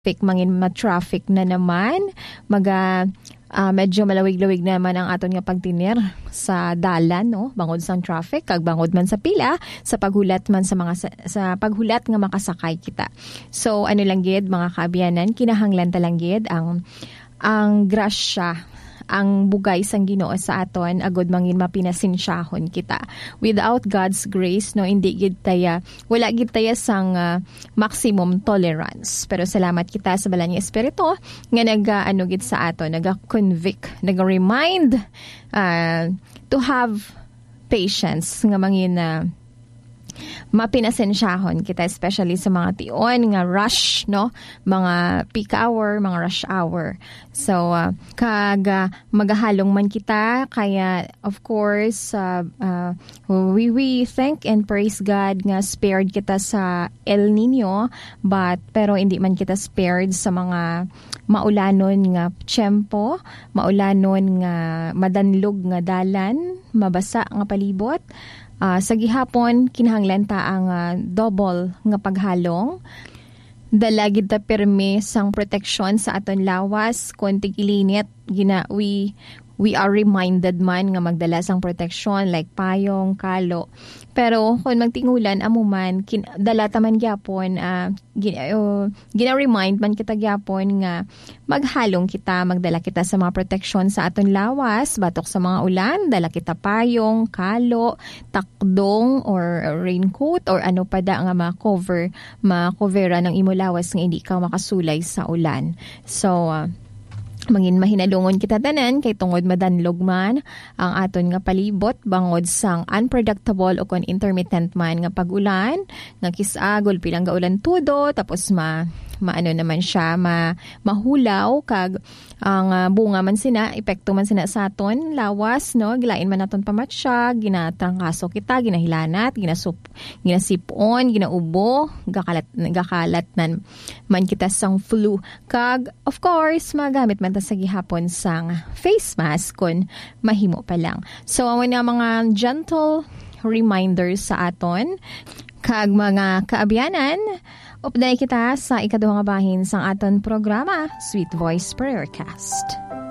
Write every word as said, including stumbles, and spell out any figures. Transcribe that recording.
mangin ma-traffic na naman, maga uh, medyo malawig-lawig naman ang aton nga pagtinir sa dalan, no? Bangod sa traffic, kag bangod man sa pila, sa paghulat man sa mga sa, sa paghulat nga makasakay kita. So ano lang gid mga kaabiyanan, kinahanglan ta lang gid ang ang grasya, ang bugay sang Ginoo sa aton agud mangin mapinasinsyahon kita. Without God's grace, no, hindi gid taya, wala gid taya sang uh, maximum tolerance. Pero salamat kita sa balang nga espiritu nga naga ano gid sa aton, naga-convict, naga-remind uh, to have patience nga mangin uh, mapinasensyahon kita, especially sa mga tion nga rush, no, mga peak hour, mga rush hour. So uh, kag uh, magahalong man kita, kaya of course uh, uh, we we thank and praise God nga spared kita sa El Nino, but pero hindi man kita spared sa mga maulanon nga tiyempo, maulanon nga madanlog nga dalan, mabasa nga palibot. Uh, sa gihapon, kinahanglan ta ang uh, double nga paghalong. Dalagid ta pirmi sang proteksyon sa aton lawas, kontig ilinit, gina, we, we are reminded man nga magdala sang proteksyon like payong, kalo. Pero kung magtingulan, amuman, kin, dala ta man gyapon, uh, gina, uh, gina-remind man kita gyapon nga maghalong kita, magdala kita sa mga proteksyon sa aton lawas, batok sa mga ulan, dala kita payong, kalo, takdong, or raincoat, or ano pa da nga ma-cover, ma-covera ng imo lawas nga hindi ka makasulay sa ulan. So, uh, mangin mahinalungon kita tanan kay tungod madanlog man ang aton nga palibot bangod sang unpredictable o kon intermittent man nga pag-ulan nga kisagol pilang ga ulan tudo tapos ma maano naman siya ma mahulaw kag ang uh, bunga man sina epekto man sina sa aton lawas, no, gilain man naton pamatsa, ginatrangkaso kita, ginahilanat, ginasup ginasipon, ginaubo, gakalat gakalat nan man kita sang flu. Kag of course magamit man ta sa gihapon sang face mask kun mahimo pa lang. So ang mga mga gentle reminders sa aton kag mga kaabyanan, upday kita sa ikaduhang bahin sang aton programa, Sweet Voice Prayercast.